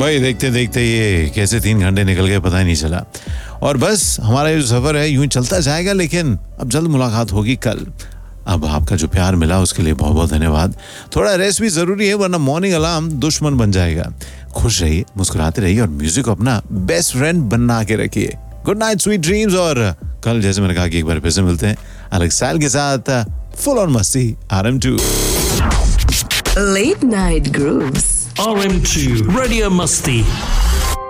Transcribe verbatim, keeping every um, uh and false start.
भाई देखते देखते ये कैसे तीन घंटे निकल गए पता ही नहीं चला। और बस हमारा ये सफर है यूं चलता जाएगा, लेकिन अब जल्द मुलाकात होगी कल। अब आपका जो प्यार मिला उसके लिए बहुत बहुत धन्यवाद। थोड़ा रेस्ट भी जरूरी है, वरना मॉर्निंग अलार्म दुश्मन बन जाएगा। खुश रहिए, मुस्कुराते रहिए और म्यूजिक को अपना बेस्ट फ्रेंड बना के रखिए। Good night, sweet dreams. और कल जैसे मैंने कहा कि एक बार फिर से मिलते हैं अलग स्टाइल के साथ, फुल ऑन मस्ती R M to. Late Night Grooves R M two Radio Musty